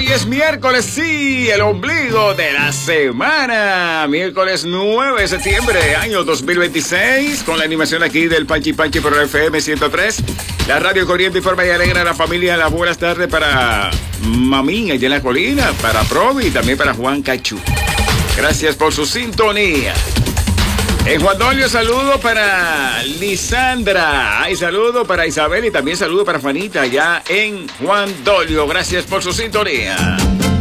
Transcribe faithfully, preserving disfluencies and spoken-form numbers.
Hoy es miércoles, sí, el ombligo de la semana. Miércoles nueve de septiembre, año dos mil veintiséis, con la animación aquí del Panchi Panchi por el F M ciento tres. La radio corriente informa y alegra a la familia. Las buenas tardes para Mamín, allá en la colina, para Provi y también para Juan Cachú. Gracias por su sintonía. En Juan Dolio, saludo para Lisandra. Hay saludo para Isabel y también saludo para Juanita allá en Juan Dolio. Gracias por su sintonía.